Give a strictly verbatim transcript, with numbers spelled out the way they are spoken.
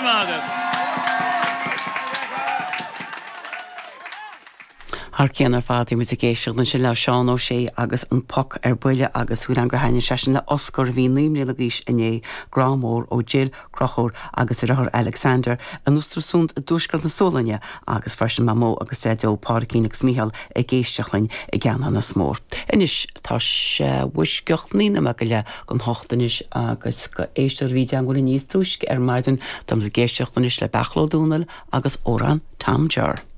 Har céanar fátaí mu a géisiocht na sin le Seán Ó Sé agus an poc ar buile agus thuair an grahaine sesin le oscar bhí níomlí le gís iné grámór ó Jill Crochór agus i rathir Alexander an ustrasúnt a dúscar na sólainne agus farsin mamó agus édó Pádracíneach Smíhall a géisteachlainn i gceanna na smór. Inis tá sé bhuisceocht nína me go le gon hochtanis agus go éistear bhí deanghfuil níos túisce ar maidin dom le géisteachtanis le Bechló Dúnal agus Óran Tam Jar.